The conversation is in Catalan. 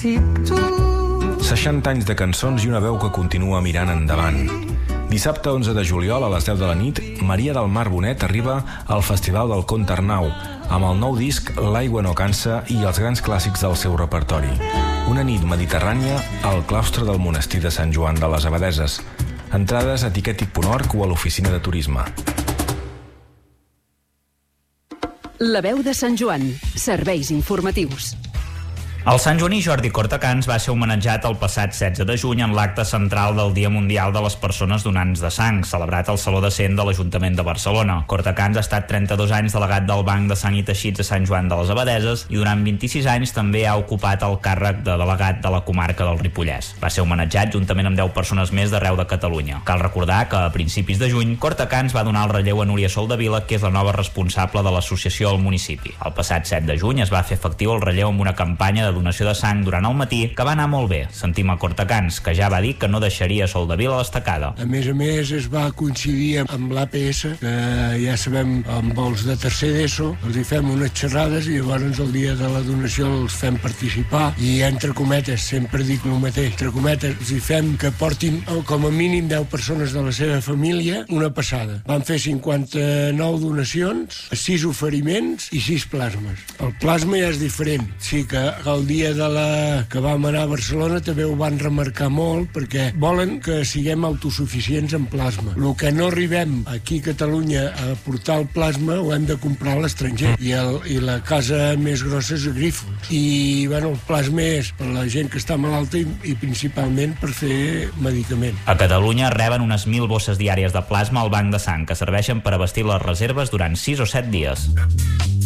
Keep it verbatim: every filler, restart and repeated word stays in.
seixanta anys de cançons i una veu que continua mirant endavant. Dissabte onze de juliol a les deu de la nit, Maria del Mar Bonet arriba al Festival del Conte Arnau amb el nou disc L'aigua no cansa i els grans clàssics del seu repertori. Una nit mediterrània al claustre del monestir de Sant Joan de les Abadeses. Entrades a tiquetic punt org o a l'oficina de turisme. La veu de Sant Joan. Serveis informatius. El santjoaní Jordi Cortacans va ser homenatjat el passat setze de juny en l'acte central del Dia Mundial de les Persones Donants de Sang, celebrat al Saló de Cent de l'Ajuntament de Barcelona. Cortacans ha estat trenta-dos anys delegat del Banc de Sang i Teixits a Sant Joan de les Abadeses i durant vint-i-sis anys també ha ocupat el càrrec de delegat de la comarca del Ripollès. Va ser homenatjat juntament amb deu persones més d'arreu de Catalunya. Cal recordar que a principis de juny Cortacans va donar el relleu a Núria Soldevila, que és la nova responsable de l'associació al municipi. El passat set de juny es va fer efectiu el relleu amb una campanya de donació de sang durant el matí, que va anar molt bé. Sentim a Cortacans, que ja va dir que no deixaria Soldevila a l'estacada. A més a més, es va coincidir amb l'A P S, que ja sabem, amb els de tercer d'ESO, els hi fem unes xerrades i llavors el dia de la donació els fem participar i, entre cometes, sempre dic el mateix, entre cometes, els hi fem que portin com a mínim deu persones de la seva família una passada. Van fer cinquanta-nou donacions, sis oferiments i sis plasmes. El plasma ja és diferent. Sí que el dia de la que vam anar a Barcelona també ho van remarcar molt perquè volen que siguem autosuficients en plasma. El que no arribem aquí a Catalunya a portar el plasma ho hem de comprar a l'estranger i, el, i la casa més grossa és Grífols. I bueno, el plasma és per la gent que està malalta i, i principalment per fer medicament. A Catalunya reben unes mil bosses diàries de plasma al banc de sang que serveixen per abastir les reserves durant sis o set dies.